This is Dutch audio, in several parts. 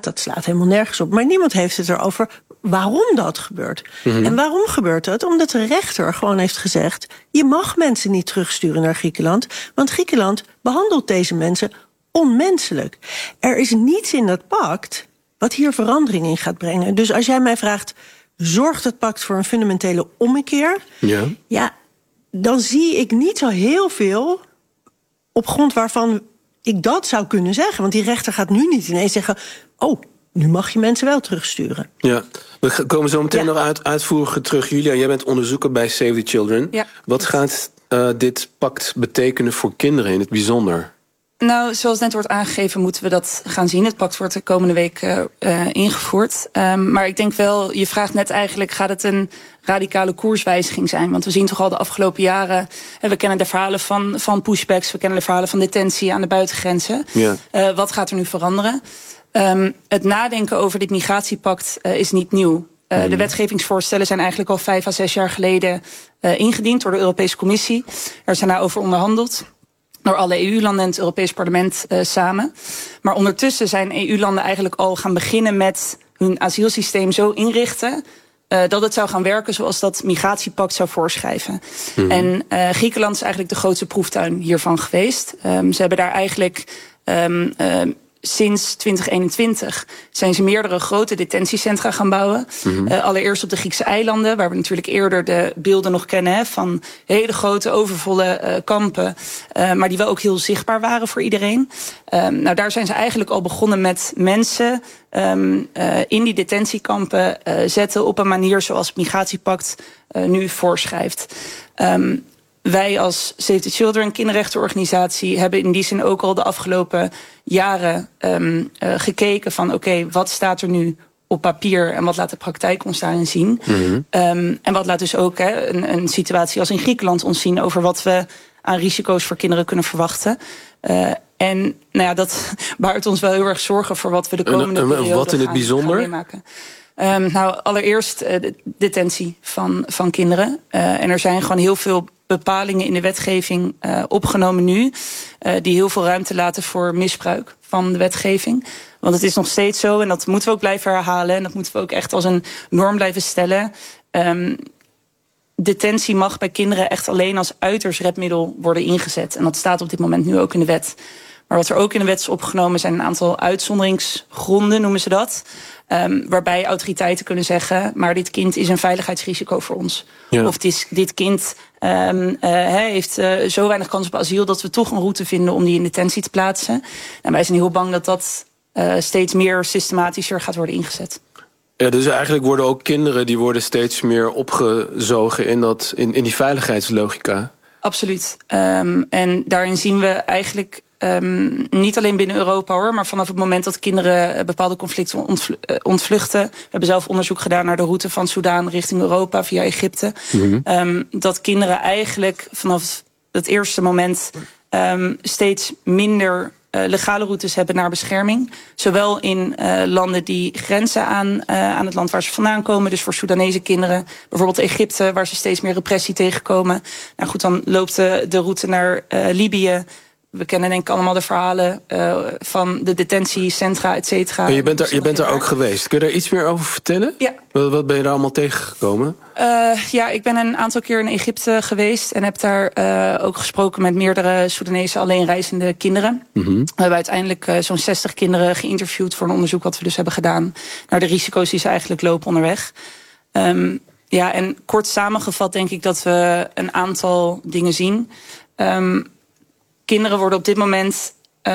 dat slaat helemaal nergens op. Maar niemand heeft het erover waarom dat gebeurt. En waarom gebeurt dat? Omdat de rechter gewoon heeft gezegd, je mag mensen niet terugsturen naar Griekenland, want Griekenland behandelt deze mensen onmenselijk. Er is niets in dat pact wat hier verandering in gaat brengen. Dus als jij mij vraagt, zorgt het pact voor een fundamentele ommekeer? Ja, dan zie ik niet zo heel veel op grond waarvan ik dat zou kunnen zeggen. Want die rechter gaat nu niet ineens zeggen, oh, nu mag je mensen wel terugsturen. Ja, we komen zo meteen nog uitvoeriger terug. Julia, jij bent onderzoeker bij Save the Children. Ja. Wat gaat dit pact betekenen voor kinderen in het bijzonder? Nou, zoals net wordt aangegeven, moeten we dat gaan zien. Het pact wordt de komende week ingevoerd. Maar ik denk wel, je vraagt net eigenlijk, gaat het een radicale koerswijziging zijn? Want we zien toch al de afgelopen jaren, we kennen de verhalen van pushbacks, we kennen de verhalen van detentie aan de buitengrenzen. Ja. Wat gaat er nu veranderen? Het nadenken over dit migratiepact is niet nieuw. De wetgevingsvoorstellen zijn eigenlijk al 5 à 6 jaar geleden ingediend door de Europese Commissie. Er zijn daarover onderhandeld door alle EU-landen en het Europees Parlement samen. Maar ondertussen zijn EU-landen eigenlijk al gaan beginnen met hun asielsysteem zo inrichten dat het zou gaan werken zoals dat migratiepact zou voorschrijven. En Griekenland is eigenlijk de grootste proeftuin hiervan geweest. Ze hebben daar eigenlijk sinds 2021 zijn ze meerdere grote detentiecentra gaan bouwen. Allereerst op de Griekse eilanden, waar we natuurlijk eerder de beelden nog kennen van hele grote overvolle kampen, maar die wel ook heel zichtbaar waren voor iedereen. Nou, daar zijn ze eigenlijk al begonnen met mensen in die detentiekampen zetten op een manier zoals het migratiepact nu voorschrijft. Wij als Save the Children, kinderrechtenorganisatie, hebben in die zin ook al de afgelopen jaren gekeken van oké, wat staat er nu op papier en wat laat de praktijk ons daarin zien? En wat laat dus ook een situatie als in Griekenland ons zien over wat we aan risico's voor kinderen kunnen verwachten. En nou ja, dat baart ons wel heel erg zorgen voor wat we de komende periode wat in het bijzonder gaan meemaken. Nou, allereerst de detentie van kinderen. En er zijn gewoon heel veel bepalingen in de wetgeving opgenomen nu, die heel veel ruimte laten voor misbruik van de wetgeving. Want het is nog steeds zo, en dat moeten we ook blijven herhalen, en dat moeten we ook echt als een norm blijven stellen. Detentie mag bij kinderen echt alleen als uiterst redmiddel worden ingezet. En dat staat op dit moment nu ook in de wet. Maar wat er ook in de wet is opgenomen zijn een aantal uitzonderingsgronden, noemen ze dat. Waarbij autoriteiten kunnen zeggen, maar dit kind is een veiligheidsrisico voor ons. Ja. Of dit kind heeft zo weinig kans op asiel dat we toch een route vinden om die in detentie te plaatsen. En wij zijn heel bang dat dat steeds meer systematischer gaat worden ingezet. Ja, dus eigenlijk worden ook kinderen die worden steeds meer opgezogen in die veiligheidslogica. Absoluut. En daarin zien we eigenlijk niet alleen binnen Europa hoor, maar vanaf het moment dat kinderen bepaalde conflicten ontvluchten. We hebben zelf onderzoek gedaan naar de route van Soedan richting Europa via Egypte. Dat kinderen eigenlijk vanaf het eerste moment steeds minder legale routes hebben naar bescherming. Zowel in landen die grenzen aan het land waar ze vandaan komen. Dus voor Soedanese kinderen. Bijvoorbeeld Egypte, waar ze steeds meer repressie tegenkomen. Nou goed, dan loopt de route naar Libië. We kennen denk ik allemaal de verhalen van de detentiecentra, et cetera. Je bent daar ook geweest. Kun je daar iets meer over vertellen? Ja. Wat ben je daar allemaal tegengekomen? Ja, ik ben een aantal keer in Egypte geweest en heb daar ook gesproken met meerdere Soedanese alleenreizende kinderen. We hebben uiteindelijk zo'n 60 kinderen geïnterviewd voor een onderzoek wat we dus hebben gedaan naar de risico's die ze eigenlijk lopen onderweg. Ja, en kort samengevat denk ik dat we een aantal dingen zien. Kinderen worden op dit moment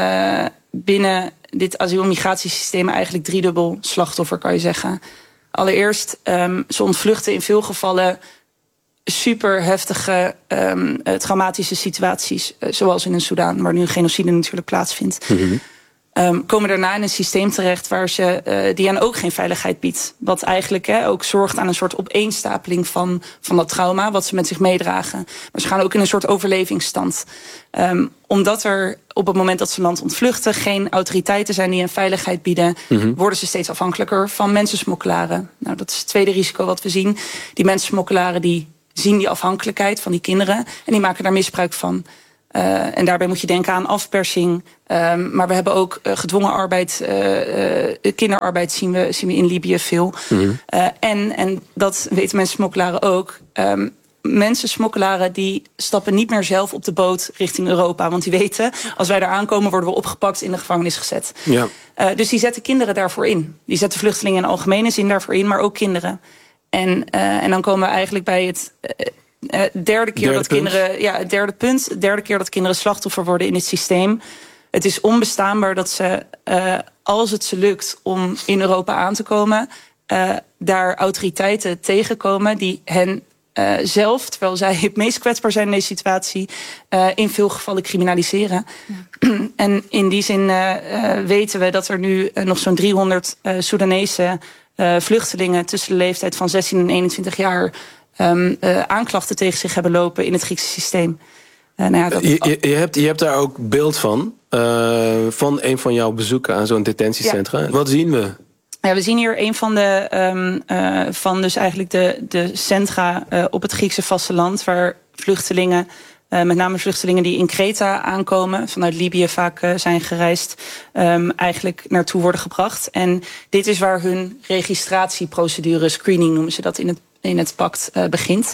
binnen dit asiel-migratiesysteem eigenlijk driedubbel slachtoffer, kan je zeggen. Allereerst, ze ontvluchten in veel gevallen super heftige traumatische situaties, zoals in Soedan, waar nu een genocide natuurlijk plaatsvindt. Komen daarna in een systeem terecht waar ze die hen ook geen veiligheid biedt. Wat eigenlijk ook zorgt aan een soort opeenstapeling van dat trauma wat ze met zich meedragen. Maar ze gaan ook in een soort overlevingsstand. Omdat er op het moment dat ze land ontvluchten geen autoriteiten zijn die hen veiligheid bieden, worden ze steeds afhankelijker van mensensmokkelaren. Nou, dat is het tweede risico wat we zien. Die mensensmokkelaren die zien die afhankelijkheid van die kinderen en die maken daar misbruik van. En daarbij moet je denken aan afpersing. Maar we hebben ook gedwongen arbeid, kinderarbeid zien we in Libië veel. En dat weten mensensmokkelaren ook. Mensensmokkelaren die stappen niet meer zelf op de boot richting Europa. Want die weten, als wij daar aankomen, worden we opgepakt, in de gevangenis gezet. Ja. Dus die zetten kinderen daarvoor in. Die zetten vluchtelingen in algemene zin daarvoor in, maar ook kinderen. En dan komen we eigenlijk bij het derde keer dat kinderen slachtoffer worden in het systeem. Het is onbestaanbaar dat ze, als het ze lukt om in Europa aan te komen, daar autoriteiten tegenkomen die hen zelf, terwijl zij het meest kwetsbaar zijn in deze situatie, in veel gevallen criminaliseren. Ja. En in die zin weten we dat er nu nog zo'n 300 Soedanese vluchtelingen tussen de leeftijd van 16 en 21 jaar aanklachten tegen zich hebben lopen in het Griekse systeem. Je hebt daar ook beeld van een van jouw bezoeken aan zo'n detentiecentra. Ja. Wat zien we? Ja, we zien hier een van dus eigenlijk de centra op het Griekse vasteland, waar vluchtelingen, met name vluchtelingen die in Kreta aankomen, vanuit Libië vaak zijn gereisd, eigenlijk naartoe worden gebracht. En dit is waar hun registratieprocedure, screening noemen ze dat in het pact, begint.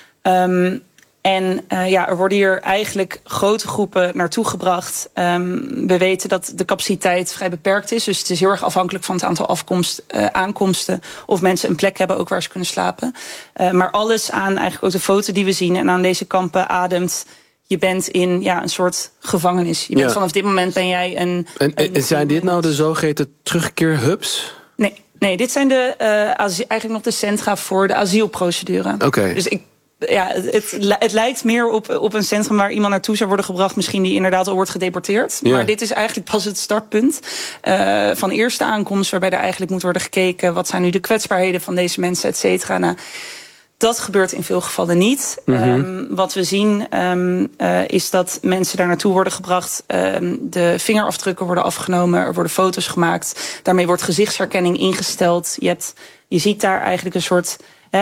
Er worden hier eigenlijk grote groepen naartoe gebracht. We weten dat de capaciteit vrij beperkt is. Dus het is heel erg afhankelijk van het aantal aankomsten. Of mensen een plek hebben ook waar ze kunnen slapen. Maar alles aan eigenlijk ook de foto die we zien en aan deze kampen ademt. Je bent in een soort gevangenis. Vanaf dit moment ben jij een... En zijn dit nou de zogeheten terugkeerhubs? Nee, dit zijn eigenlijk nog de centra voor de asielprocedure. Okay. Dus het lijkt meer op een centrum waar iemand naartoe zou worden gebracht, misschien die inderdaad al wordt gedeporteerd. Ja. Maar dit is eigenlijk pas het startpunt van eerste aankomst, waarbij er eigenlijk moet worden gekeken, wat zijn nu de kwetsbaarheden van deze mensen, et cetera. Nou, dat gebeurt in veel gevallen niet. Wat we zien is dat mensen daar naartoe worden gebracht. De vingerafdrukken worden afgenomen. Er worden foto's gemaakt. Daarmee wordt gezichtsherkenning ingesteld. Je ziet daar eigenlijk een soort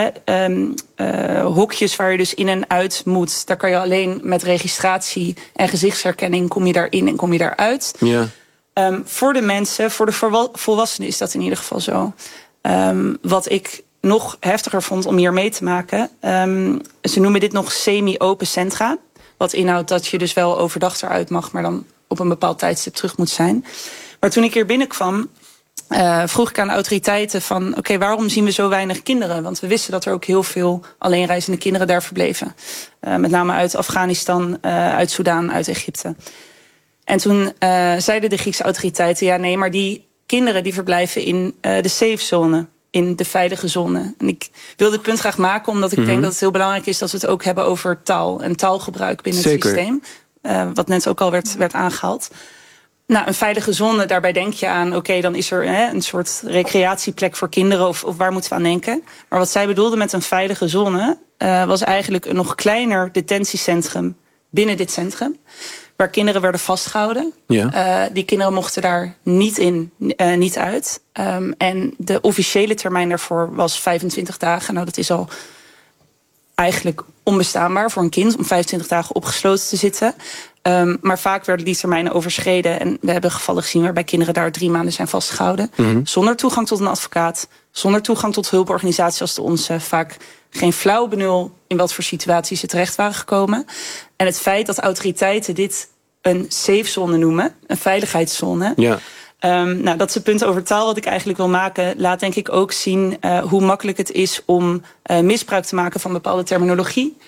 hokjes waar je dus in en uit moet. Daar kan je alleen met registratie en gezichtsherkenning kom je daarin en kom je daaruit. Ja. Voor de mensen, voor de volwassenen is dat in ieder geval zo. Wat ik nog heftiger vond om hier mee te maken. Ze noemen dit nog semi-open centra. Wat inhoudt dat je dus wel overdag eruit mag, maar dan op een bepaald tijdstip terug moet zijn. Maar toen ik hier binnenkwam, vroeg ik aan de autoriteiten van, oké, waarom zien we zo weinig kinderen? Want we wisten dat er ook heel veel alleenreizende kinderen daar verbleven. Met name uit Afghanistan, uit Soedan, uit Egypte. En toen zeiden de Griekse autoriteiten, maar die kinderen die verblijven in de safe zone, in de veilige zone. En ik wil dit punt graag maken, omdat ik denk dat het heel belangrijk is dat we het ook hebben over taal en taalgebruik binnen het systeem. Wat net ook al werd aangehaald. Nou, een veilige zone, daarbij denk je aan, oké, dan is er een soort recreatieplek voor kinderen, of waar moeten we aan denken? Maar wat zij bedoelden met een veilige zone was eigenlijk een nog kleiner detentiecentrum binnen dit centrum, waar kinderen werden vastgehouden. Ja. Die kinderen mochten daar niet uit. En de officiële termijn daarvoor was 25 dagen. Nou, dat is al eigenlijk onbestaanbaar voor een kind om 25 dagen opgesloten te zitten. Maar vaak werden die termijnen overschreden. En we hebben gevallen gezien waarbij kinderen daar 3 maanden zijn vastgehouden. Zonder toegang tot een advocaat. Zonder toegang tot hulporganisaties als de onze. Vaak geen flauw benul in wat voor situaties ze terecht waren gekomen. En het feit dat autoriteiten dit een safe zone noemen, een veiligheidszone. Ja. Dat is het punt over taal wat ik eigenlijk wil maken. Laat denk ik ook zien hoe makkelijk het is om misbruik te maken van bepaalde terminologie.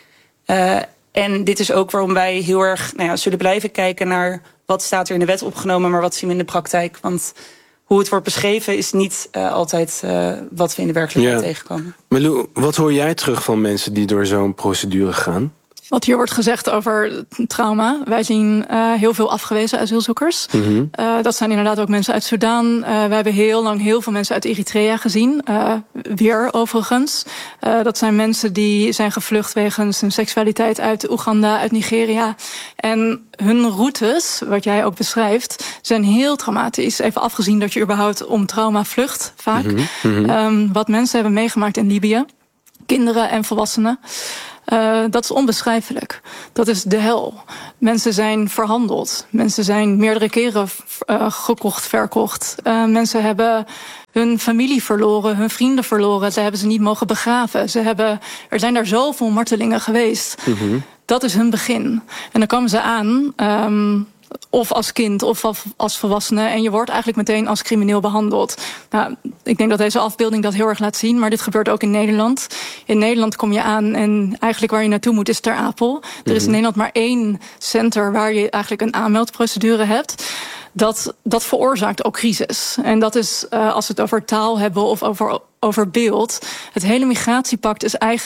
En dit is ook waarom wij heel erg zullen blijven kijken naar wat staat er in de wet opgenomen, maar wat zien we in de praktijk. Want hoe het wordt beschreven is niet altijd wat we in de werkelijkheid tegenkomen. Milou, wat hoor jij terug van mensen die door zo'n procedure gaan? Wat hier wordt gezegd over trauma. Wij zien heel veel afgewezen asielzoekers. Dat zijn inderdaad ook mensen uit Soedan. We hebben heel lang heel veel mensen uit Eritrea gezien. Weer overigens. Dat zijn mensen die zijn gevlucht wegens hun seksualiteit uit Oeganda, uit Nigeria. En hun routes, wat jij ook beschrijft, zijn heel traumatisch. Even afgezien dat je überhaupt om trauma vlucht, vaak. Wat mensen hebben meegemaakt in Libië. Kinderen en volwassenen. dat is onbeschrijfelijk. Dat is de hel. Mensen zijn verhandeld. Mensen zijn meerdere keren gekocht, verkocht. Mensen hebben hun familie verloren, hun vrienden verloren. Ze hebben ze niet mogen begraven. Er zijn daar zoveel martelingen geweest. Mm-hmm. Dat is hun begin. En dan komen ze aan, of als kind of als volwassene, en je wordt eigenlijk meteen als crimineel behandeld. Nou, ik denk dat deze afbeelding dat heel erg laat zien, maar dit gebeurt ook in Nederland. In Nederland kom je aan en eigenlijk waar je naartoe moet is Ter Apel. Er is in Nederland maar 1 center waar je eigenlijk een aanmeldprocedure hebt. Dat veroorzaakt ook crisis. En dat is, als we het over taal hebben of over beeld. Het hele migratiepact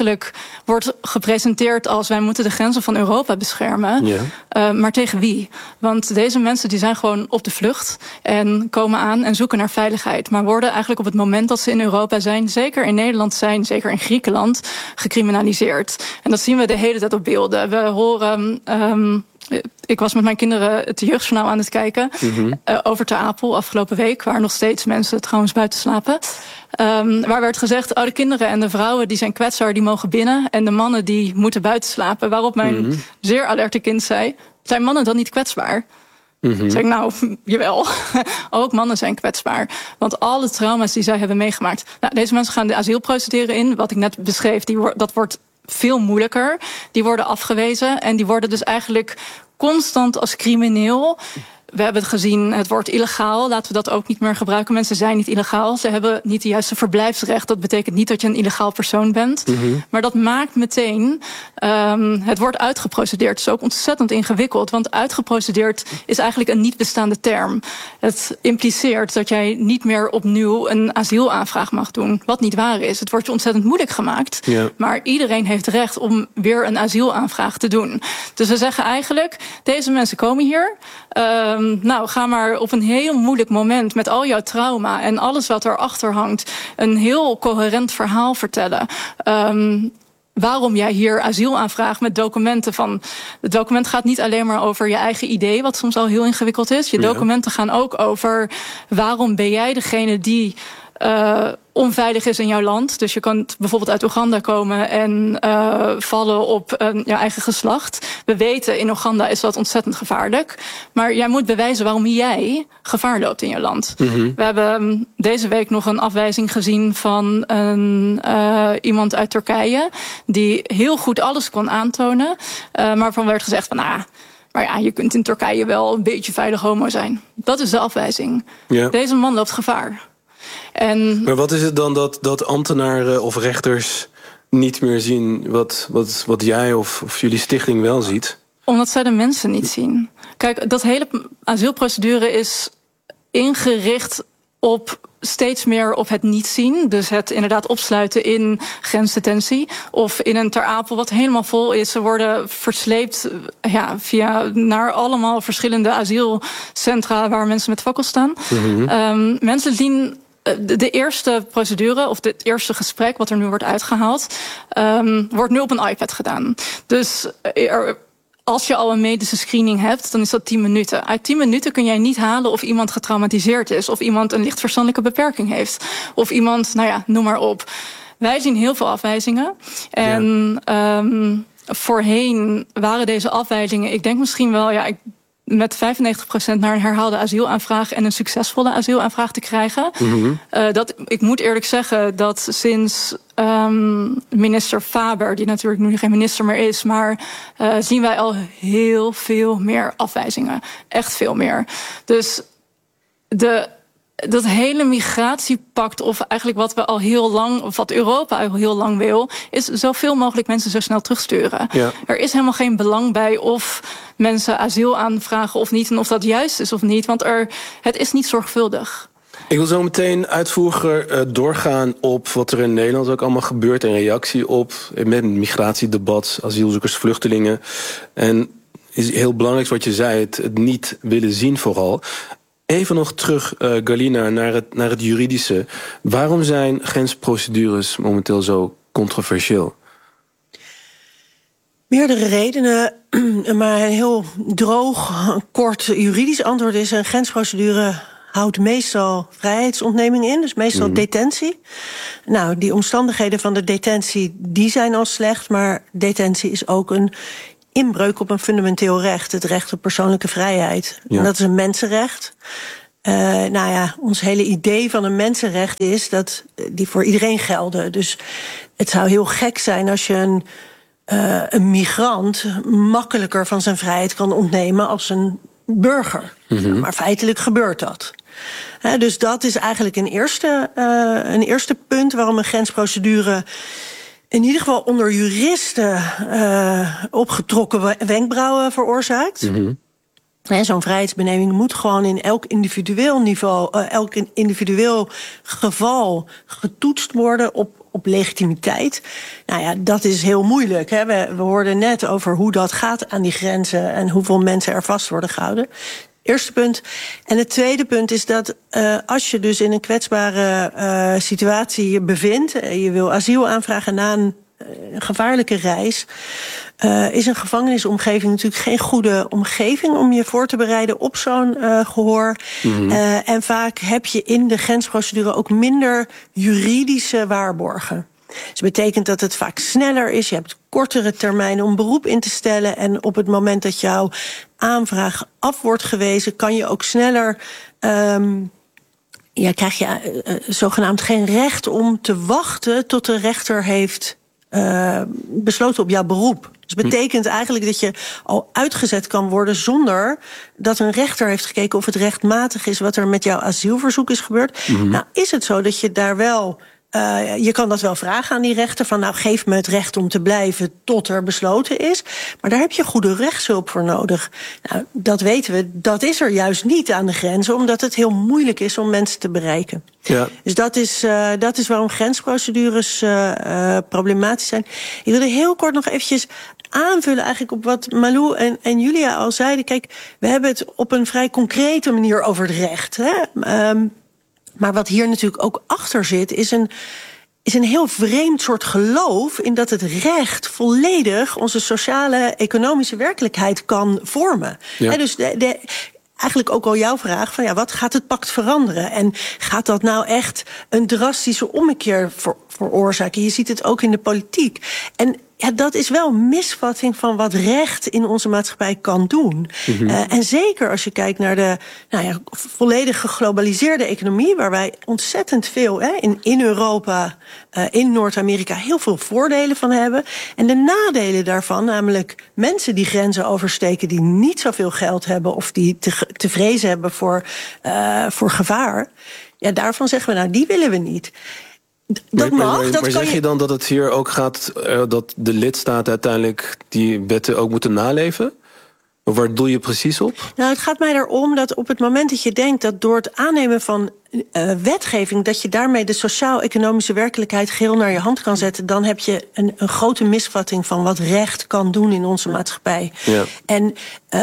wordt gepresenteerd als wij moeten de grenzen van Europa beschermen. Ja. Maar tegen wie? Want deze mensen die zijn gewoon op de vlucht en komen aan en zoeken naar veiligheid. Maar worden eigenlijk op het moment dat ze in Europa zijn, zeker in Nederland zijn, zeker in Griekenland, gecriminaliseerd. En dat zien we de hele tijd op beelden. We horen... ik was met mijn kinderen het Jeugdjournaal aan het kijken. Mm-hmm. Over Ter Apel afgelopen week, waar nog steeds mensen trouwens buiten slapen. Waar werd gezegd, de kinderen en de vrouwen die zijn kwetsbaar, die mogen binnen. En de mannen die moeten buiten slapen. Waarop mijn zeer alerte kind zei, zijn mannen dan niet kwetsbaar? Mm-hmm. Zeg ik, nou, jawel. Ook mannen zijn kwetsbaar. Want alle trauma's die zij hebben meegemaakt. Nou, deze mensen gaan de asielprocedure in. Wat ik net beschreef, dat wordt veel moeilijker. Die worden afgewezen en die worden dus eigenlijk constant als crimineel. We hebben het gezien, het woord illegaal. Laten we dat ook niet meer gebruiken. Mensen zijn niet illegaal. Ze hebben niet de juiste verblijfsrecht. Dat betekent niet dat je een illegaal persoon bent. Mm-hmm. Maar dat maakt meteen... het wordt uitgeprocedeerd. Het is ook ontzettend ingewikkeld. Want uitgeprocedeerd is eigenlijk een niet bestaande term. Het impliceert dat jij niet meer opnieuw een asielaanvraag mag doen. Wat niet waar is. Het wordt je ontzettend moeilijk gemaakt. Ja. Maar iedereen heeft recht om weer een asielaanvraag te doen. Dus we zeggen eigenlijk, deze mensen komen hier... nou, ga maar op een heel moeilijk moment met al jouw trauma en alles wat erachter hangt, een heel coherent verhaal vertellen. Waarom jij hier asiel aanvraagt met documenten van... Het document gaat niet alleen maar over je eigen idee, wat soms al heel ingewikkeld is. Je documenten gaan ook over waarom ben jij degene die... onveilig is in jouw land. Dus je kan bijvoorbeeld uit Oeganda komen en vallen op jouw eigen geslacht. We weten, in Oeganda is dat ontzettend gevaarlijk. Maar jij moet bewijzen waarom jij gevaar loopt in je land. Mm-hmm. We hebben deze week nog een afwijzing gezien van iemand uit Turkije, die heel goed alles kon aantonen. Maar waarvan werd gezegd van, maar ja, je kunt in Turkije wel een beetje veilig homo zijn. Dat is de afwijzing. Ja. Deze man loopt gevaar. Maar wat is het dan dat ambtenaren of rechters niet meer zien wat jij of jullie stichting wel ziet? Omdat zij de mensen niet zien. Kijk, dat hele asielprocedure is ingericht op steeds meer op het niet zien. Dus het inderdaad opsluiten in grensdetentie. Of in een Ter Apel wat helemaal vol is. Ze worden versleept naar allemaal verschillende asielcentra waar mensen met fakkels staan. Mm-hmm. Mensen zien... De eerste procedure, of het eerste gesprek wat er nu wordt uitgehaald, wordt nu op een iPad gedaan. Dus als je al een medische screening hebt, dan is dat 10 minuten. Uit 10 minuten kun jij niet halen of iemand getraumatiseerd is, of iemand een licht verstandelijke beperking heeft, of iemand, noem maar op. Wij zien heel veel afwijzingen. En voorheen waren deze afwijzingen, ik denk misschien wel, met 95% naar een herhaalde asielaanvraag en een succesvolle asielaanvraag te krijgen. Mm-hmm. Ik moet eerlijk zeggen dat sinds minister Faber, die natuurlijk nu geen minister meer is, maar zien wij al heel veel meer afwijzingen. Echt veel meer. Dus dat hele migratiepact, of eigenlijk wat we al heel lang, of wat Europa al heel lang wil, is zoveel mogelijk mensen zo snel terugsturen. Ja. Er is helemaal geen belang bij of mensen asiel aanvragen of niet, en of dat juist is of niet, want het is niet zorgvuldig. Ik wil zo meteen uitvoeriger doorgaan op wat er in Nederland ook allemaal gebeurt en reactie op met het migratiedebat, asielzoekers, vluchtelingen. En is heel belangrijk wat je zei, het niet willen zien vooral. Even nog terug, Galina, naar het juridische. Waarom zijn grensprocedures momenteel zo controversieel? Meerdere redenen, maar een heel droog, kort juridisch antwoord is: een grensprocedure houdt meestal vrijheidsontneming in, dus meestal detentie. Nou, die omstandigheden van de detentie, die zijn al slecht, maar detentie is ook een inbreuk op een fundamenteel recht, het recht op persoonlijke vrijheid. Ja. En dat is een mensenrecht. Ons hele idee van een mensenrecht is dat die voor iedereen gelden. Dus het zou heel gek zijn als je een migrant makkelijker van zijn vrijheid kan ontnemen als een burger. Mm-hmm. Maar feitelijk gebeurt dat. Dus dat is eigenlijk een eerste punt waarom een grensprocedure in ieder geval onder juristen opgetrokken wenkbrauwen veroorzaakt. Mm-hmm. Zo'n vrijheidsbeneming moet gewoon in elk individueel geval getoetst worden op legitimiteit. Nou ja, dat is heel moeilijk. Hè? We hoorden net over hoe dat gaat aan die grenzen en hoeveel mensen er vast worden gehouden. Eerste punt. En het tweede punt is dat als je dus in een kwetsbare situatie je bevindt, je wil asiel aanvragen na een gevaarlijke reis, is een gevangenisomgeving natuurlijk geen goede omgeving om je voor te bereiden op zo'n gehoor. Mm-hmm. En vaak heb je in de grensprocedure ook minder juridische waarborgen. Dus dat betekent dat het vaak sneller is. Je hebt kortere termijnen om beroep in te stellen. En op het moment dat jouw aanvraag af wordt gewezen, kan je ook sneller krijg je zogenaamd geen recht om te wachten tot de rechter heeft besloten op jouw beroep. Dus dat betekent eigenlijk dat je al uitgezet kan worden zonder dat een rechter heeft gekeken of het rechtmatig is wat er met jouw asielverzoek is gebeurd. Mm-hmm. Nou, is het zo dat je daar wel je kan dat wel vragen aan die rechter, van nou, geef me het recht om te blijven tot er besloten is. Maar daar heb je goede rechtshulp voor nodig. Nou, dat weten we, dat is er juist niet aan de grenzen, omdat het heel moeilijk is om mensen te bereiken. Ja. Dus dat is waarom grensprocedures problematisch zijn. Ik wilde heel kort nog eventjes aanvullen eigenlijk op wat Malou en Julia al zeiden. Kijk, we hebben het op een vrij concrete manier over het recht, hè. Maar wat hier natuurlijk ook achter zit, is een heel vreemd soort geloof in dat het recht volledig onze sociale, economische werkelijkheid kan vormen. Ja. Dus eigenlijk ook al jouw vraag van wat gaat het pact veranderen? En gaat dat nou echt een drastische ommekeer veroorzaken? Je ziet het ook in de politiek. En dat is wel een misvatting van wat recht in onze maatschappij kan doen. Mm-hmm. En zeker als je kijkt naar de volledig geglobaliseerde economie, waar wij ontzettend veel in Europa, in Noord-Amerika heel veel voordelen van hebben. En de nadelen daarvan, namelijk mensen die grenzen oversteken, die niet zoveel geld hebben of die te vrezen hebben voor gevaar. Ja, daarvan zeggen we, die willen we niet. Maar zeg je dan dat het hier ook gaat dat de lidstaten uiteindelijk die wetten ook moeten naleven? Of waar doe je precies op? Nou, het gaat mij erom dat op het moment dat je denkt dat door het aannemen van wetgeving, dat je daarmee de sociaal-economische werkelijkheid geheel naar je hand kan zetten, dan heb je een grote misvatting van wat recht kan doen in onze maatschappij. Ja. En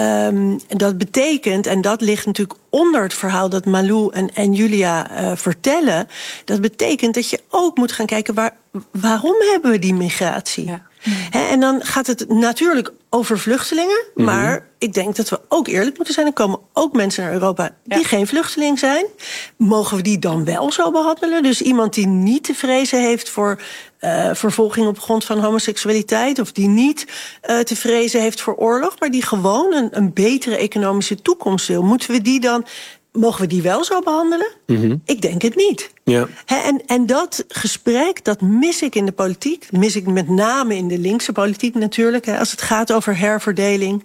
dat betekent, en dat ligt natuurlijk onder het verhaal dat Malou en Julia vertellen, dat betekent dat je ook moet gaan kijken waarom hebben we die migratie? Ja. En dan gaat het natuurlijk over vluchtelingen, maar ik denk dat we ook eerlijk moeten zijn. Er komen ook mensen naar Europa die geen vluchteling zijn. Mogen we die dan wel zo behandelen? Dus iemand die niet te vrezen heeft voor vervolging op grond van homoseksualiteit, of die niet te vrezen heeft voor oorlog, maar die gewoon een betere economische toekomst wil. Mogen we die wel zo behandelen? Mm-hmm. Ik denk het niet. Ja. En dat gesprek, dat mis ik in de politiek. Mis ik met name in de linkse politiek natuurlijk, als het gaat over herverdeling.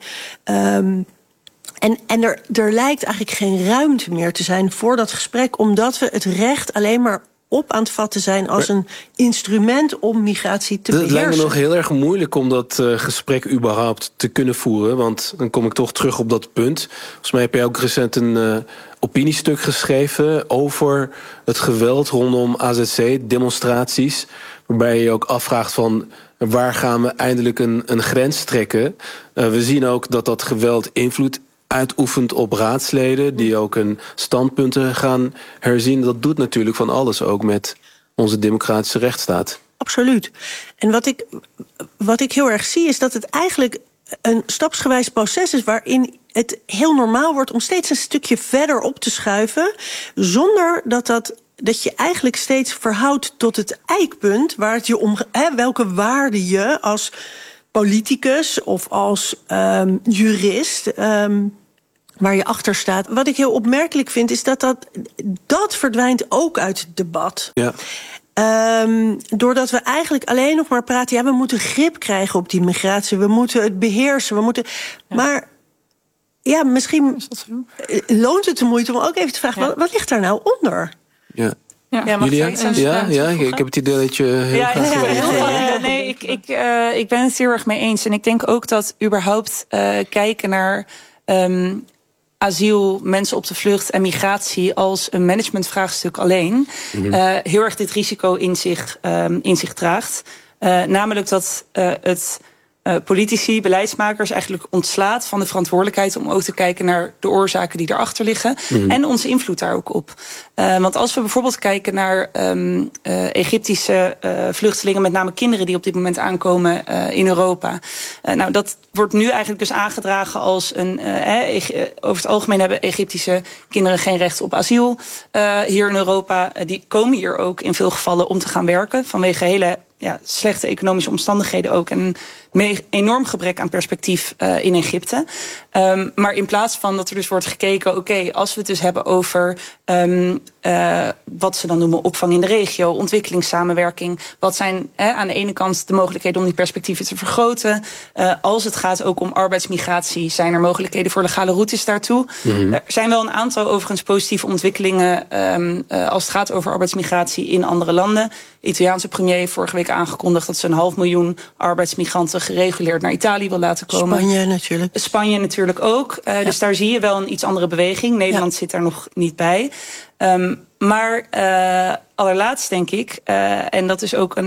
En er lijkt eigenlijk geen ruimte meer te zijn voor dat gesprek, omdat we het recht alleen maar op aan het vatten zijn als een instrument om migratie te beheersen. Het lijkt me nog heel erg moeilijk om dat gesprek überhaupt te kunnen voeren. Want dan kom ik toch terug op dat punt. Volgens mij heb jij ook recent een opiniestuk geschreven over het geweld rondom AZC-demonstraties. Waarbij je je ook afvraagt van waar gaan we eindelijk een grens trekken. We zien ook dat geweld invloed uitoefent op raadsleden die ook hun standpunten gaan herzien. Dat doet natuurlijk van alles ook met onze democratische rechtsstaat. Absoluut. En wat ik heel erg zie is dat het eigenlijk een stapsgewijs proces is waarin het heel normaal wordt om steeds een stukje verder op te schuiven, zonder dat je eigenlijk steeds verhoudt tot het eikpunt waar het je om, welke waarde je als politicus of als jurist waar je achter staat. Wat ik heel opmerkelijk vind, is dat verdwijnt ook uit het debat. Ja. Doordat we eigenlijk alleen nog maar praten, we moeten grip krijgen op die migratie, we moeten het beheersen, maar misschien loont het de moeite om ook even te vragen, wat ligt daar nou onder? Ja. Ja, mag Julia? ik iets Ik heb het idee dat je heel graag... Nee, ik ben het heel erg mee eens. En ik denk ook dat überhaupt kijken naar asiel, mensen op de vlucht en migratie als een managementvraagstuk alleen heel erg dit risico in zich draagt. Namelijk dat het politici, beleidsmakers eigenlijk ontslaat van de verantwoordelijkheid om ook te kijken naar de oorzaken die erachter liggen en onze invloed daar ook op. Want als we bijvoorbeeld kijken naar Egyptische vluchtelingen, met name kinderen die op dit moment aankomen in Europa. Dat wordt nu eigenlijk dus aangedragen als over het algemeen hebben Egyptische kinderen geen recht op asiel hier in Europa. Die komen hier ook in veel gevallen om te gaan werken vanwege hele slechte economische omstandigheden ook. En een enorm gebrek aan perspectief in Egypte. Maar in plaats van dat er dus wordt gekeken, als we het dus hebben over wat ze dan noemen opvang in de regio, ontwikkelingssamenwerking. Wat zijn aan de ene kant de mogelijkheden om die perspectieven te vergroten. Als het gaat ook om arbeidsmigratie, zijn er mogelijkheden voor legale routes daartoe. Er zijn wel een aantal overigens positieve ontwikkelingen als het gaat over arbeidsmigratie in andere landen. De Italiaanse premier heeft vorige week aangekondigd dat ze 500.000 arbeidsmigranten gereguleerd naar Italië wil laten komen. Spanje natuurlijk ook. Dus daar zie je wel een iets andere beweging. Nederland zit daar nog niet bij. Maar allerlaatst denk ik, en dat is ook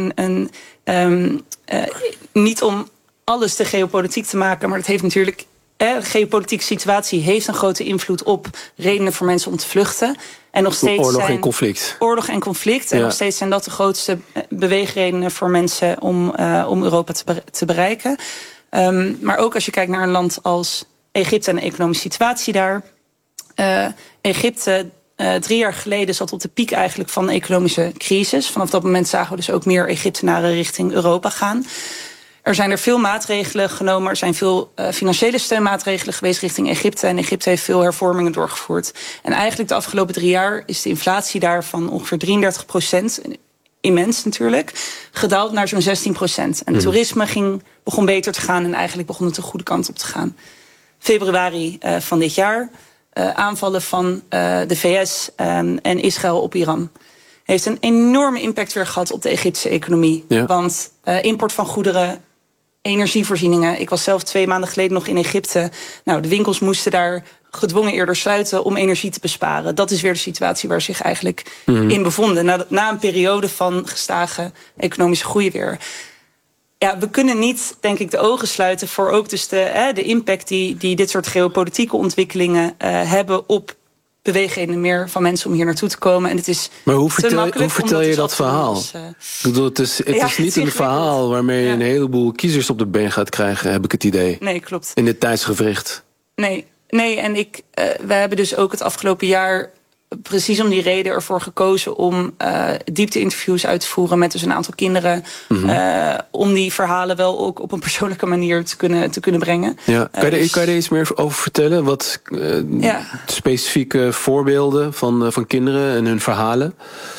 niet om alles de geopolitiek te maken, maar het heeft natuurlijk, de geopolitieke situatie heeft een grote invloed op redenen voor mensen om te vluchten. En nog steeds oorlog en conflict. Oorlog en conflict. En nog steeds zijn dat de grootste beweegredenen voor mensen om Europa te bereiken. Maar ook als je kijkt naar een land als Egypte en de economische situatie daar. Egypte 3 jaar geleden zat op de piek eigenlijk van de economische crisis. Vanaf dat moment zagen we dus ook meer Egyptenaren richting Europa gaan. Er zijn er veel maatregelen genomen. Er zijn veel financiële steunmaatregelen geweest richting Egypte. En Egypte heeft veel hervormingen doorgevoerd. En eigenlijk de afgelopen 3 jaar is de inflatie daar van ongeveer 33%, immens natuurlijk, gedaald naar zo'n 16%. En toerisme begon beter te gaan en eigenlijk begon het de goede kant op te gaan. Februari van dit jaar, aanvallen van de VS en Israël op Iran heeft een enorme impact weer gehad op de Egyptische economie. Ja. Want import van goederen, energievoorzieningen. Ik was zelf 2 maanden geleden nog in Egypte. De winkels moesten daar gedwongen eerder sluiten om energie te besparen. Dat is weer de situatie waar ze zich eigenlijk in bevonden. Na een periode van gestage economische groei weer. Ja, we kunnen niet, denk ik, de ogen sluiten voor ook dus de impact die dit soort geopolitieke ontwikkelingen hebben op beweegredenen meer van mensen om hier naartoe te komen. En het is maar hoe vertel je dat verhaal? Ik bedoel, het is niet een verhaal waarmee je een heleboel kiezers op de been gaat krijgen, heb ik het idee. Nee, klopt. In dit tijdsgevricht. Nee, en we hebben dus ook het afgelopen jaar precies om die reden ervoor gekozen om diepte-interviews uit te voeren met dus een aantal kinderen. Om die verhalen wel ook op een persoonlijke manier te kunnen brengen. Ja. Kan je er iets meer over vertellen? Wat specifieke voorbeelden van kinderen en hun verhalen?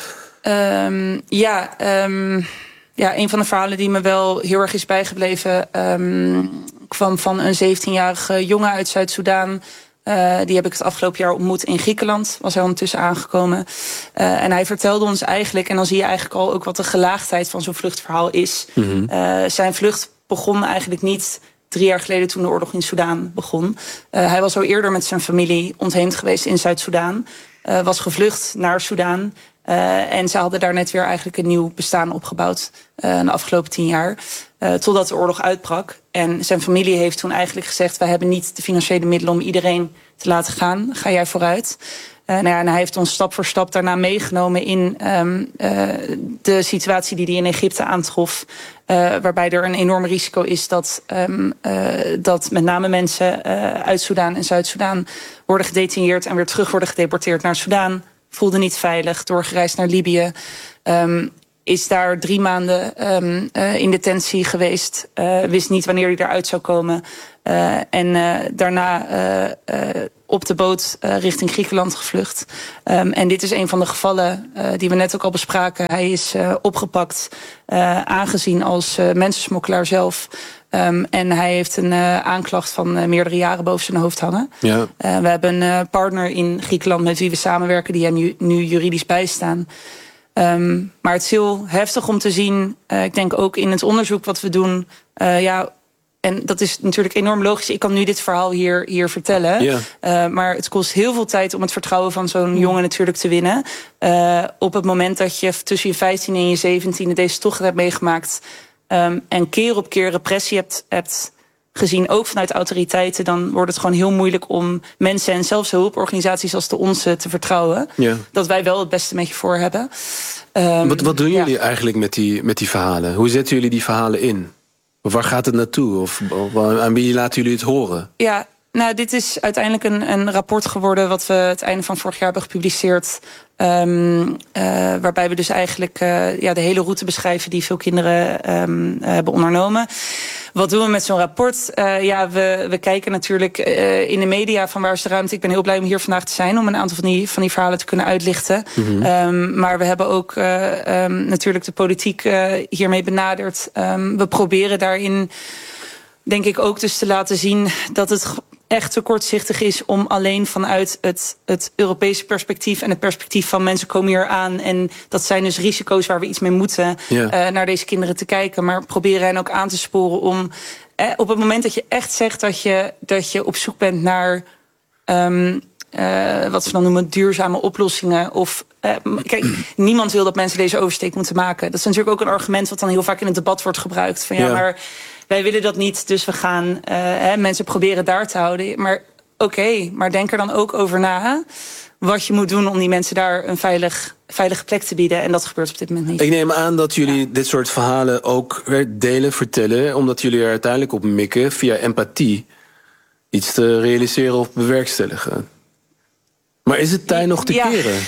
Een van de verhalen die me wel heel erg is bijgebleven kwam van een 17-jarige jongen uit Zuid-Soedan. Die heb ik het afgelopen jaar ontmoet in Griekenland. Was hij ondertussen aangekomen. En hij vertelde ons eigenlijk, en dan zie je eigenlijk al ook wat de gelaagdheid van zo'n vluchtverhaal is. Zijn vlucht begon eigenlijk niet 3 jaar geleden toen de oorlog in Soedan begon. Hij was al eerder met zijn familie ontheemd geweest in Zuid-Soedan. Was gevlucht naar Soedan. En ze hadden daar net weer eigenlijk een nieuw bestaan opgebouwd de afgelopen 10 jaar. Totdat de oorlog uitbrak. En zijn familie heeft toen eigenlijk gezegd, wij hebben niet de financiële middelen om iedereen te laten gaan. Ga jij vooruit? En hij heeft ons stap voor stap daarna meegenomen in de situatie die hij in Egypte aantrof. Waarbij er een enorm risico is dat met name mensen uit Soedan en Zuid-Soedan worden gedetineerd en weer terug worden gedeporteerd naar Soedan. Voelden niet veilig, doorgereisd naar Libië. Is daar 3 maanden in detentie geweest. Wist niet wanneer hij eruit zou komen. En daarna op de boot richting Griekenland gevlucht. En dit is een van de gevallen die we net ook al bespraken. Hij is opgepakt, aangezien als mensensmokkelaar zelf. En hij heeft een aanklacht van meerdere jaren boven zijn hoofd hangen. Ja. We hebben een partner in Griekenland met wie we samenwerken, die hem nu juridisch bijstaan. Maar het is heel heftig om te zien. Ik denk ook in het onderzoek wat we doen. En dat is natuurlijk enorm logisch. Ik kan nu dit verhaal hier vertellen. Yeah. Maar het kost heel veel tijd om het vertrouwen van zo'n jongen natuurlijk te winnen. Op het moment dat je tussen je 15 en je 17e deze tocht hebt meegemaakt. En keer op keer repressie hebt gezien, ook vanuit autoriteiten, dan wordt het gewoon heel moeilijk om mensen en zelfs hulporganisaties als de onze te vertrouwen. Yeah. Dat wij wel het beste met je voor hebben. Wat doen jullie eigenlijk met die verhalen? Hoe zetten jullie die verhalen in? Of waar gaat het naartoe? Of aan wie laten jullie het horen? Ja, nou, dit is uiteindelijk een rapport geworden wat we het einde van vorig jaar hebben gepubliceerd. Waarbij we dus eigenlijk de hele route beschrijven die veel kinderen hebben ondernomen. Wat doen we met zo'n rapport? We kijken natuurlijk in de media van waar is de ruimte. Ik ben heel blij om hier vandaag te zijn om een aantal van die verhalen te kunnen uitlichten. Mm-hmm. Maar we hebben ook natuurlijk de politiek hiermee benaderd. We proberen daarin, denk ik, ook dus te laten zien dat het echt te kortzichtig is om alleen vanuit het Europese perspectief en het perspectief van mensen komen hier aan en dat zijn dus risico's waar we iets mee moeten naar deze kinderen te kijken. Maar proberen hen ook aan te sporen om op het moment dat je echt zegt dat je op zoek bent naar wat ze dan noemen duurzame oplossingen. Of kijk, niemand wil dat mensen deze oversteek moeten maken. Dat is natuurlijk ook een argument wat dan heel vaak in het debat wordt gebruikt. Van maar wij willen dat niet, dus we gaan mensen proberen daar te houden. Maar oké, maar denk er dan ook over na wat je moet doen om die mensen daar een veilige plek te bieden. En dat gebeurt op dit moment niet. Ik neem aan dat jullie dit soort verhalen ook delen, vertellen, omdat jullie er uiteindelijk op mikken via empathie iets te realiseren of bewerkstelligen. Maar is het tijd nog te keren?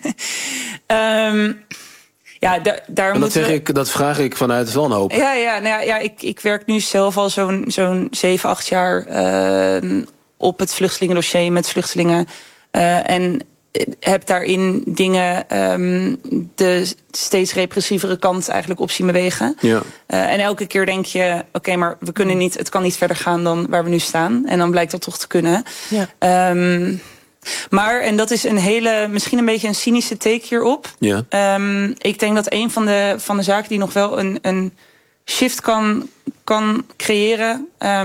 Daar en dat vraag ik vanuit wanhoop. Ik werk nu zelf al zo'n 7, 8 jaar op het vluchtelingendossier met vluchtelingen. En heb daarin dingen de steeds repressievere kant eigenlijk op zien bewegen. Ja. En elke keer denk je, oké, maar het kan niet verder gaan dan waar we nu staan. En dan blijkt dat toch te kunnen. Ja. Maar, en dat is misschien een beetje een cynische take hierop. Ja. Ik denk dat een van de zaken die nog wel een shift kan creëren,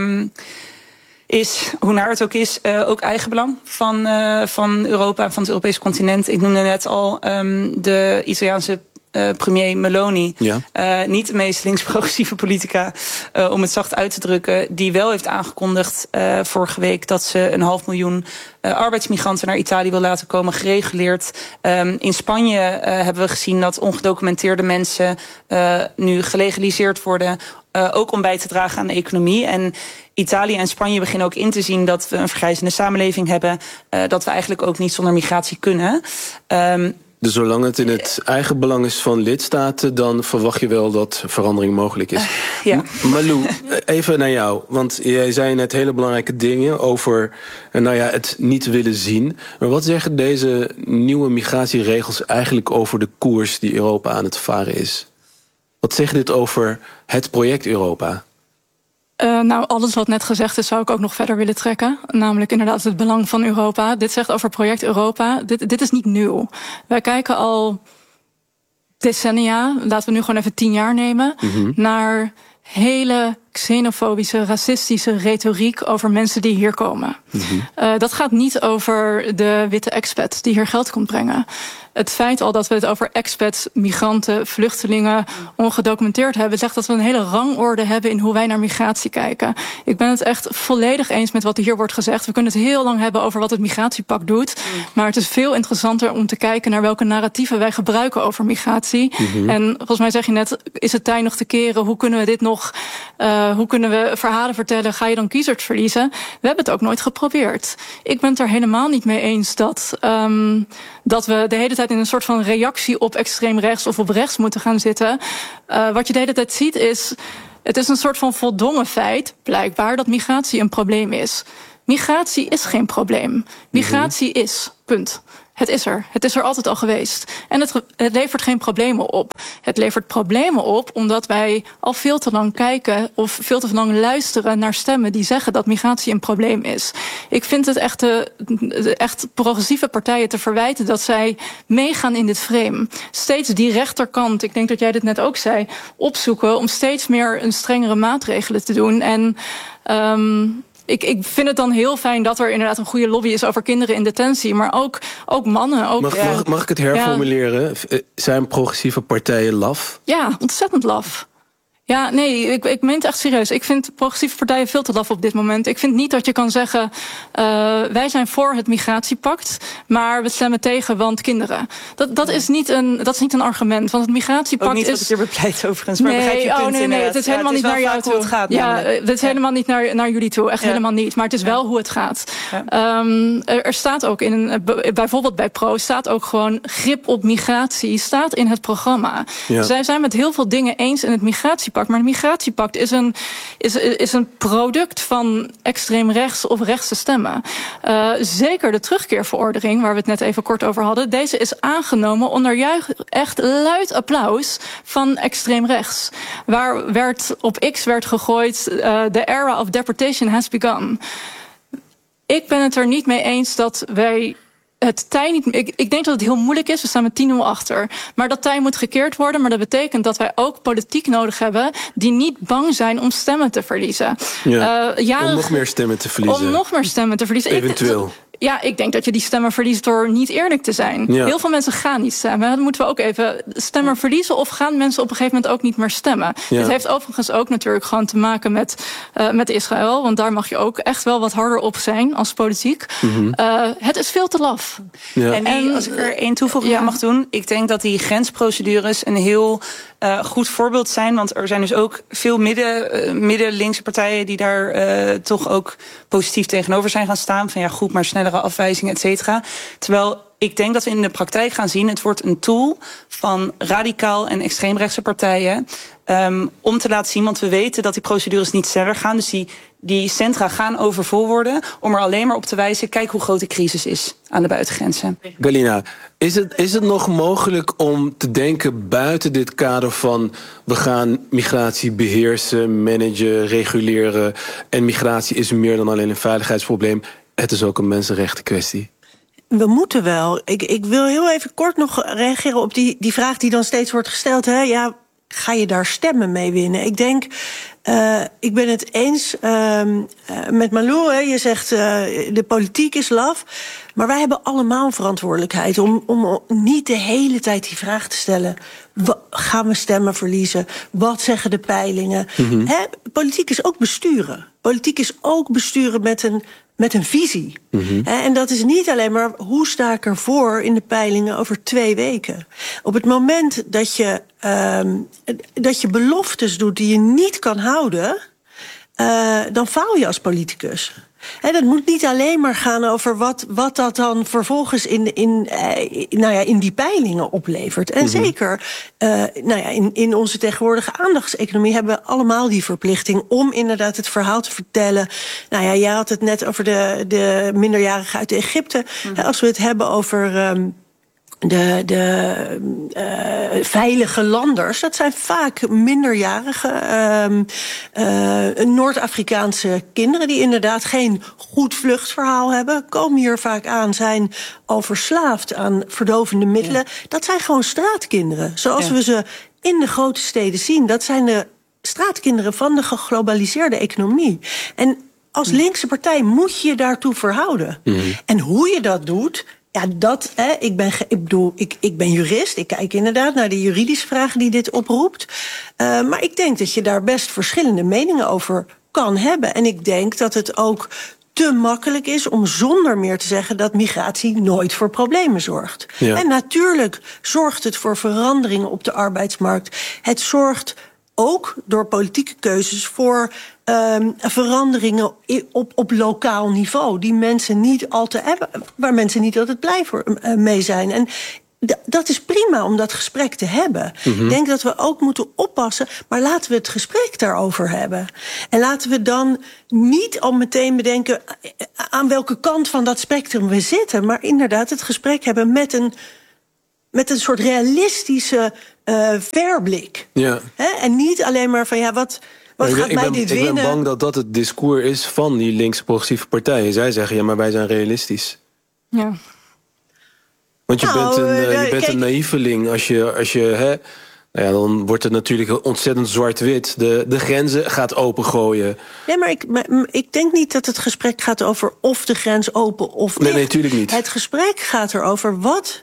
is, hoe naar het ook is, ook eigenbelang van Europa en van het Europese continent. Ik noemde net al de Italiaanse premier Meloni. Ja. Niet de meest links-progressieve politica, om het zacht uit te drukken, die wel heeft aangekondigd vorige week dat ze 500.000 arbeidsmigranten naar Italië wil laten komen, gereguleerd. In Spanje hebben we gezien dat ongedocumenteerde mensen nu gelegaliseerd worden, ook om bij te dragen aan de economie. En Italië en Spanje beginnen ook in te zien dat we een vergrijzende samenleving hebben, dat we eigenlijk ook niet zonder migratie kunnen. Dus zolang het in het eigen belang is van lidstaten, dan verwacht je wel dat verandering mogelijk is. Ja. Malou, even naar jou. Want jij zei net hele belangrijke dingen over het niet willen zien. Maar wat zeggen deze nieuwe migratieregels eigenlijk over de koers die Europa aan het varen is? Wat zegt dit over het project Europa? Alles wat net gezegd is, zou ik ook nog verder willen trekken. Namelijk inderdaad het belang van Europa. Dit zegt over project Europa. Dit is niet nieuw. Wij kijken al decennia, laten we nu gewoon even 10 jaar nemen, naar hele xenofobische, racistische retoriek over mensen die hier komen. Dat gaat niet over de witte expat die hier geld komt brengen. het feit al dat we het over expats, migranten, vluchtelingen, ongedocumenteerd hebben, zegt dat we een hele rangorde hebben in hoe wij naar migratie kijken. Ik ben het echt volledig eens met wat hier wordt gezegd. We kunnen het heel lang hebben over wat het migratiepact doet. Maar het is veel interessanter om te kijken naar welke narratieven wij gebruiken over migratie. En volgens mij zeg je net, is het tijd nog te keren? Hoe kunnen we dit nog, hoe kunnen we verhalen vertellen? Ga je dan kiezers verliezen? We hebben het ook nooit geprobeerd. Ik ben het er helemaal niet mee eens dat we de hele tijd in een soort van reactie op extreem rechts of op rechts moeten gaan zitten. Wat je de hele tijd ziet is, het is een soort van voldongen feit, blijkbaar, dat migratie een probleem is. Migratie is geen probleem. Migratie is, punt. Het is er. Het is er altijd al geweest. En het levert geen problemen op. Het levert problemen op omdat wij al veel te lang kijken of veel te lang luisteren naar stemmen die zeggen dat migratie een probleem is. Ik vind het echt progressieve partijen te verwijten dat zij meegaan in dit frame. Steeds die rechterkant, ik denk dat jij dit net ook zei, opzoeken om steeds meer een strengere maatregelen te doen. En ik vind het dan heel fijn dat er inderdaad een goede lobby is over kinderen in detentie. Maar ook mannen. Mag ik het herformuleren? Ja. Zijn progressieve partijen laf? Ja, ontzettend laf. Ja, nee, ik meen het echt serieus. Ik vind progressieve partijen veel te laf op dit moment. Ik vind niet dat je kan zeggen, wij zijn voor het migratiepact, maar we stemmen tegen, want kinderen. Dat is niet een argument, want het migratiepact is... Ook niet wat ik er bepleit overigens, maar begrijp je punt. Nee, het is helemaal niet naar jou toe. Het gaat, het is helemaal niet naar jullie toe, echt helemaal niet. Maar het is wel hoe het gaat. Ja. Er staat ook bijvoorbeeld bij Pro, staat ook gewoon grip op migratie, staat in het programma. Ja. Zij zijn met heel veel dingen eens in het migratiepact. Maar het migratiepact is een product van extreem rechts of rechtse stemmen. Zeker de terugkeerverordening, waar we het net even kort over hadden. Deze is aangenomen onder echt luid applaus van extreem rechts. Waar op X werd gegooid, the era of deportation has begun. Ik ben het er niet mee eens dat wij... Ik denk dat het heel moeilijk is. We staan met 10-0 achter. Maar dat tij moet gekeerd worden. Maar dat betekent dat wij ook politiek nodig hebben die niet bang zijn om stemmen te verliezen. Om nog meer stemmen te verliezen. Eventueel. Ja, ik denk dat je die stemmen verliest door niet eerlijk te zijn. Ja. Heel veel mensen gaan niet stemmen. Dan moeten we ook even stemmen verliezen of gaan mensen op een gegeven moment ook niet meer stemmen. Ja. Het heeft overigens ook natuurlijk gewoon te maken met Israël. Want daar mag je ook echt wel wat harder op zijn als politiek. Het is veel te laf. Ja. En als ik er één toevoeging aan mag doen. Ik denk dat die grensprocedures een heel goed voorbeeld zijn. Want er zijn dus ook veel midden-linkse partijen die daar toch ook positief tegenover zijn gaan staan. Van ja, goed, maar snellere afwijzingen, et cetera. Terwijl ik denk dat we in de praktijk gaan zien, het wordt een tool van radicaal en extreemrechtse partijen om te laten zien, want we weten dat die procedures niet sneller gaan. Dus die centra gaan overvol worden, om er alleen maar op te wijzen, kijk hoe groot de crisis is aan de buitengrenzen. Galina, is het nog mogelijk om te denken buiten dit kader van we gaan migratie beheersen, managen, reguleren en migratie is meer dan alleen een veiligheidsprobleem, het is ook een mensenrechten kwestie? We moeten wel. Ik wil heel even kort nog reageren op die vraag die dan steeds wordt gesteld. Hè? Ja, ga je daar stemmen mee winnen? Ik denk, ik ben het eens met Malou. Hè? Je zegt, de politiek is laf. Maar wij hebben allemaal verantwoordelijkheid om niet de hele tijd die vraag te stellen. Gaan we stemmen verliezen? Wat zeggen de peilingen? Hè? Politiek is ook besturen. Politiek is ook besturen met een visie. En dat is niet alleen maar hoe sta ik ervoor in de peilingen over 2 weken. Op het moment dat je beloftes doet die je niet kan houden, dan faal je als politicus. En dat moet niet alleen maar gaan over wat dat dan vervolgens in die peilingen oplevert. En zeker in onze tegenwoordige aandachtseconomie hebben we allemaal die verplichting om inderdaad het verhaal te vertellen. Jij had het net over de minderjarigen uit Egypte. Als we het hebben over de veilige landers, dat zijn vaak minderjarige Noord-Afrikaanse kinderen die inderdaad geen goed vluchtverhaal hebben, komen hier vaak aan, zijn al verslaafd aan verdovende middelen. Ja. Dat zijn gewoon straatkinderen, zoals we ze in de grote steden zien. Dat zijn de straatkinderen van de geglobaliseerde economie. En als linkse partij moet je je daartoe verhouden. En hoe je dat doet ik ben jurist. Ik kijk inderdaad naar de juridische vragen die dit oproept. Maar ik denk dat je daar best verschillende meningen over kan hebben. En ik denk dat het ook te makkelijk is om zonder meer te zeggen dat migratie nooit voor problemen zorgt. Ja. En natuurlijk zorgt het voor veranderingen op de arbeidsmarkt. Het zorgt ook door politieke keuzes voor veranderingen op lokaal niveau die mensen niet altijd hebben, waar mensen niet altijd blij mee zijn. En dat is prima om dat gesprek te hebben. Ik denk dat we ook moeten oppassen, maar laten we het gesprek daarover hebben. En laten we dan niet al meteen bedenken aan welke kant van dat spectrum we zitten, maar inderdaad het gesprek hebben met een soort realistische verblik. Ja. En niet alleen maar van wat gaat mij dit winnen? Ik ben bang dat dat het discours is van die linkse progressieve partijen. Zij zeggen, ja, maar wij zijn realistisch. Ja. Want je bent een naïveling als je dan wordt het natuurlijk ontzettend zwart-wit. De grenzen gaat opengooien. Nee, maar ik denk niet dat het gesprek gaat over of de grens open of niet. Nee, natuurlijk niet. Het gesprek gaat erover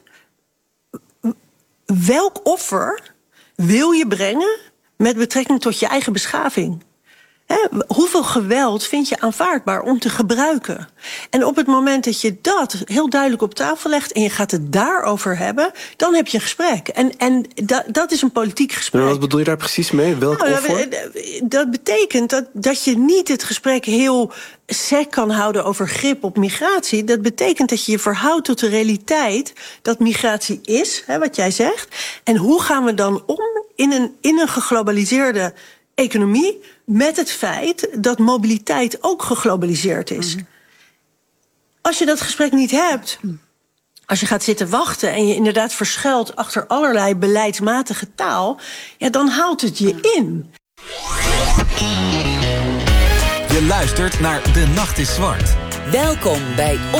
welk offer wil je brengen met betrekking tot je eigen beschaving? Hoeveel geweld vind je aanvaardbaar om te gebruiken? En op het moment dat je dat heel duidelijk op tafel legt en je gaat het daarover hebben, dan heb je een gesprek. En dat is een politiek gesprek. Maar wat bedoel je daar precies mee? Welk offer? Dat betekent dat je niet het gesprek heel sec kan houden over grip op migratie. Dat betekent dat je je verhoudt tot de realiteit dat migratie is, wat jij zegt. En hoe gaan we dan om in een geglobaliseerde economie met het feit dat mobiliteit ook geglobaliseerd is. Als je dat gesprek niet hebt, als je gaat zitten wachten en je inderdaad verschuilt achter allerlei beleidsmatige taal, dan houdt het je in. Je luistert naar De Nacht is Zwart. Welkom bij